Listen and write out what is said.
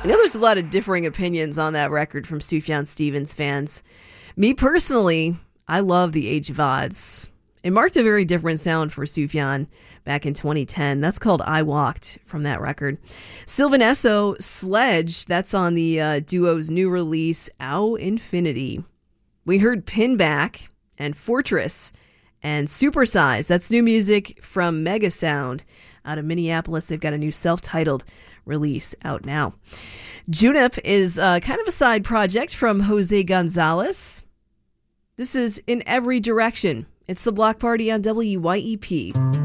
I know there's a lot of differing opinions on that record from Sufjan Stevens fans. Me personally, I love The Age of Odds. It marked a very different sound for Sufjan back in 2010. That's called I Walked from that record. Sylvan Esso, Sledge, that's on the duo's new release, Au Infinity. We heard Pinback and Fortress and Supersize. That's new music from Mega Sound out of Minneapolis. They've got a new self-titled release out now. Junip is kind of a side project from Jose Gonzalez. This is In Every Direction. It's the Block Party on WYEP.